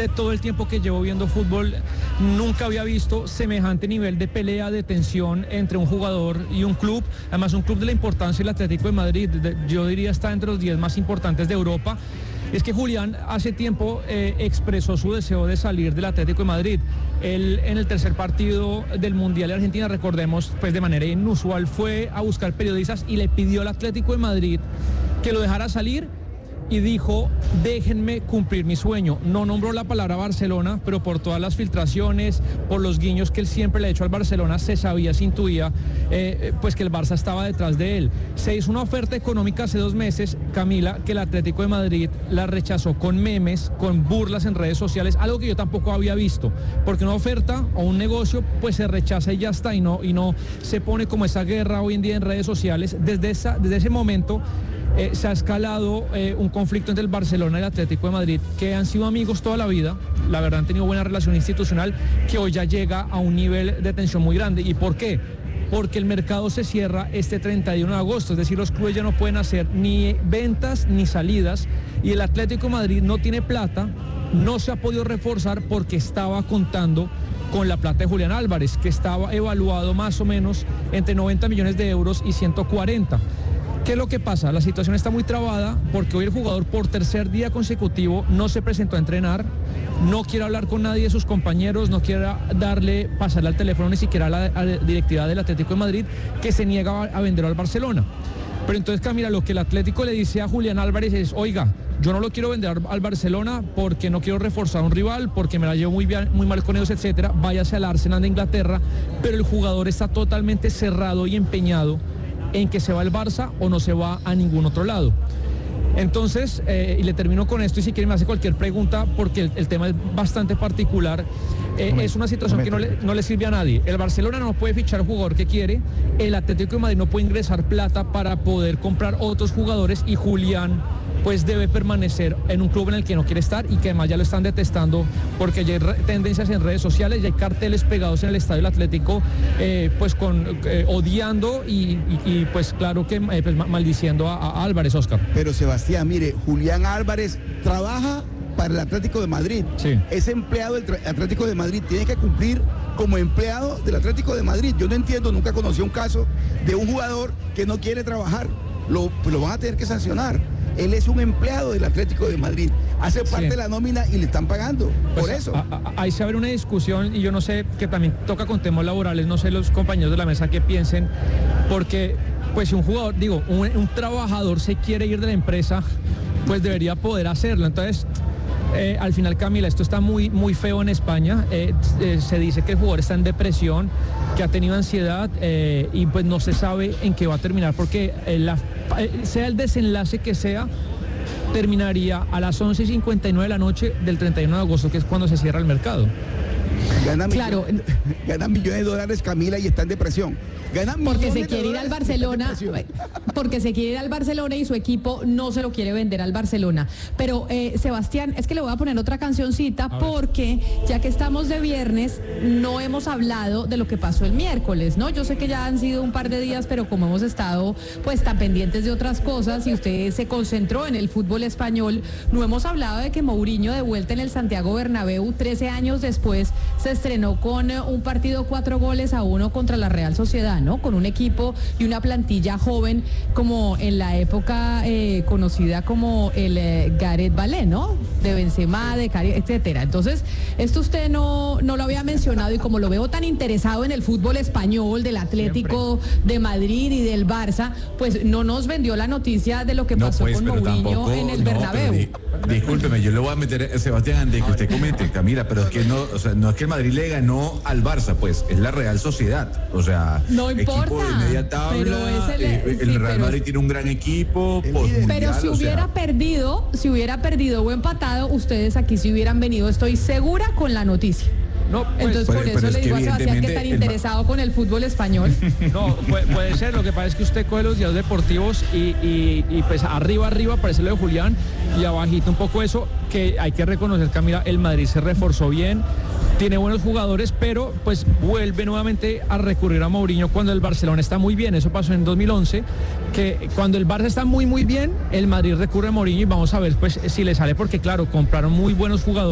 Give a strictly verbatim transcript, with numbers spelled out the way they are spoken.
de todo el tiempo que llevo viendo fútbol, nunca había visto semejante nivel de pelea, de tensión entre un jugador y un club. Además, un club de la importancia, el Atlético de Madrid, de, yo diría está entre los diez más importantes de Europa. Es que Julián hace tiempo eh, expresó su deseo de salir del Atlético de Madrid. Él en el tercer partido del Mundial de Argentina, recordemos, pues de manera inusual fue a buscar periodistas y le pidió al Atlético de Madrid que lo dejara salir y dijo, déjenme cumplir mi sueño. No nombró la palabra Barcelona, pero por todas las filtraciones, por los guiños que él siempre le ha hecho al Barcelona, se sabía, se intuía, eh, pues que el Barça estaba detrás de él. Se hizo una oferta económica hace dos meses, Camila, que el Atlético de Madrid la rechazó con memes, con burlas en redes sociales, algo que yo tampoco había visto, porque una oferta o un negocio, pues se rechaza y ya está, y no, y no se pone como esa guerra hoy en día en redes sociales. Desde, esa, desde ese momento, Eh, se ha escalado eh, un conflicto entre el Barcelona y el Atlético de Madrid, que han sido amigos toda la vida, la verdad han tenido buena relación institucional, que hoy ya llega a un nivel de tensión muy grande. ¿Y por qué? Porque el mercado se cierra este treinta y uno de agosto, es decir, los clubes ya no pueden hacer ni ventas ni salidas, y el Atlético de Madrid no tiene plata, no se ha podido reforzar porque estaba contando con la plata de Julián Álvarez, que estaba evaluado más o menos entre noventa millones de euros y ciento cuarenta. ¿Qué es lo que pasa? La situación está muy trabada porque hoy el jugador por tercer día consecutivo no se presentó a entrenar, no quiere hablar con nadie de sus compañeros, no quiere darle, pasarle al teléfono ni siquiera a la, a la directiva del Atlético de Madrid, que se niega a venderlo al Barcelona. Pero entonces, Camila, lo que el Atlético le dice a Julián Álvarez es, oiga, yo no lo quiero vender al Barcelona porque no quiero reforzar a un rival, porque me la llevo muy, bien, muy mal con ellos, etcétera. Váyase al Arsenal de Inglaterra, pero el jugador está totalmente cerrado y empeñado en que se va al Barça o no se va a ningún otro lado. Entonces, eh, y le termino con esto, y si quiere me hace cualquier pregunta, porque el, el tema es bastante particular. Eh, momento, es una situación momento. que no le, no le sirve a nadie. El Barcelona no puede fichar al jugador que quiere, el Atlético de Madrid no puede ingresar plata para poder comprar otros jugadores, y Julián pues debe permanecer en un club en el que no quiere estar y que además ya lo están detestando, porque ya hay re- tendencias en redes sociales, ya hay carteles pegados en el estadio del Atlético, eh, pues con eh, odiando y, y, y pues claro que eh, pues, maldiciendo a, a Álvarez, Oscar. Pero Sebastián, mire, Julián Álvarez trabaja para el Atlético de Madrid. Sí. Es empleado del Atlético de Madrid, tiene que cumplir como empleado del Atlético de Madrid. Yo no entiendo, nunca conocí un caso de un jugador que no quiere trabajar. Lo, lo van a tener que sancionar. Él es un empleado del Atlético de Madrid, hace parte sí. de la nómina y le están pagando, pues por eso. A, a, ahí se abre una discusión, y yo no sé, que también toca con temas laborales, no sé los compañeros de la mesa que piensen, porque pues si un jugador, digo, un, un trabajador se quiere ir de la empresa, pues debería poder hacerlo. Entonces, Eh, al final, Camila, esto está muy, muy feo en España. Eh, eh, se dice que el jugador está en depresión, que ha tenido ansiedad eh, y pues no se sabe en qué va a terminar, porque eh, la, eh, sea el desenlace que sea, terminaría a las once y cincuenta y nueve de la noche del treinta y uno de agosto, que es cuando se cierra el mercado. Gana, claro. millones, gana millones de dólares, Camila, y está en depresión. Gana porque se quiere ir al Barcelona, porque se quiere ir al Barcelona y su equipo no se lo quiere vender al Barcelona. Pero eh, Sebastián, es que le voy a poner otra cancioncita, porque ya que estamos de viernes, no hemos hablado de lo que pasó el miércoles, ¿no? Yo sé que ya han sido un par de días, pero como hemos estado pues tan pendientes de otras cosas y usted se concentró en el fútbol español, no hemos hablado de que Mourinho, de vuelta en el Santiago Bernabéu, trece años después, se estrenó con un partido cuatro goles a uno contra la Real Sociedad, ¿no? Con un equipo y una plantilla joven, como en la época eh, conocida como el eh, Gareth Bale, ¿no? De Benzema, de Cari, etcétera. Entonces, esto usted no, no lo había mencionado, y como lo veo tan interesado en el fútbol español, del Atlético Siempre. de Madrid y del Barça, pues no nos vendió la noticia de lo que no, pasó pues, con Mourinho tampoco, en el no, Bernabéu. Di, discúlpeme, yo le voy a meter, Sebastián, antes que usted comente, Camila, pero es que no, o sea, no es que el Madrid le ganó al Barça, pues, es la Real Sociedad, o sea, no importa, equipo de media tabla, pero es el, eh, el sí, Real pero, Madrid tiene un gran equipo, pero si hubiera o sea, perdido, si hubiera perdido o empatado, ustedes aquí sí hubieran venido, estoy segura, con la noticia. No, pues, Entonces por pero, eso pero le digo a Sebastián que tan interesado el... con el fútbol español. No, puede, puede ser, lo que pasa es que usted coge los diarios deportivos y, y, y pues arriba, arriba aparece lo de Julián, y abajito un poco eso, que hay que reconocer, Camila, el Madrid se reforzó bien, tiene buenos jugadores, pero pues vuelve nuevamente a recurrir a Mourinho cuando el Barcelona está muy bien. Eso pasó en dos mil once, que cuando el Barça está muy muy bien, el Madrid recurre a Mourinho, y vamos a ver pues si le sale, porque claro, compraron muy buenos jugadores.